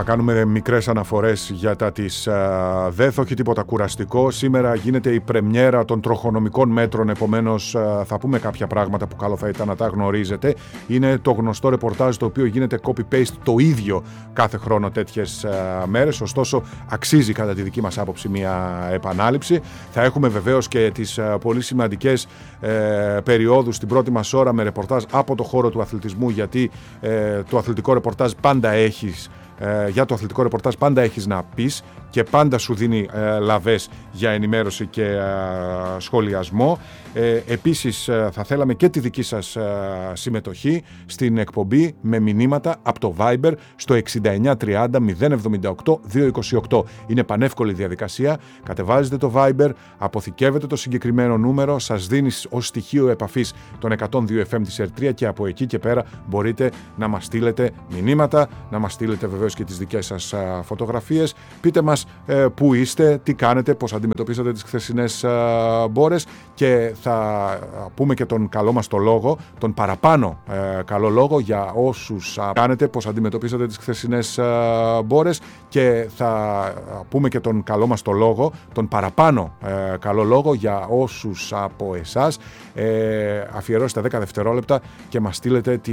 Θα κάνουμε μικρές αναφορές για τα της ΔΕΘ, όχι τίποτα κουραστικό. Σήμερα γίνεται η πρεμιέρα των τροχονομικών μέτρων, επομένως θα πούμε κάποια πράγματα που καλό θα ήταν να τα γνωρίζετε. Είναι το γνωστό ρεπορτάζ το οποίο γίνεται copy-paste το ίδιο κάθε χρόνο τέτοιες μέρες, ωστόσο αξίζει κατά τη δική μας άποψη μια επανάληψη. Θα έχουμε βεβαίως και τις πολύ σημαντικές περιόδους στην πρώτη μας ώρα με ρεπορτάζ από το χώρο του αθλητισμού, γιατί το αθλητικό ρεπορτάζ πάντα έχεις για το αθλητικό ρεπορτάζ πάντα έχεις να πεις και πάντα σου δίνει λαβές για ενημέρωση και σχολιασμό. Επίσης θα θέλαμε και τη δική σας συμμετοχή στην εκπομπή με μηνύματα από το Viber στο 6930 078 228. Είναι πανεύκολη διαδικασία. Κατεβάζετε το Viber, αποθηκεύετε το συγκεκριμένο νούμερο, σας δίνει ως στοιχείο επαφής τον 102 FM της Ερτρία και από εκεί και πέρα μπορείτε να μας στείλετε μηνύματα, να μας στείλετε βεβαίως και τις δικές σας φωτογραφίες. Πείτε μας πού είστε, τι κάνετε, πώς αντιμετωπίσατε τις χθεσινές μπόρες και θα πούμε και τον καλό μας το λόγο, τον παραπάνω καλό λόγο για όσους κάνετε, πώς αντιμετωπίσατε τις χθεσινές μπόρες και θα πούμε και τον καλό μας το λόγο, τον παραπάνω καλό λόγο για όσους από εσάς αφιερώσετε 10 δευτερόλεπτα και μας στείλετε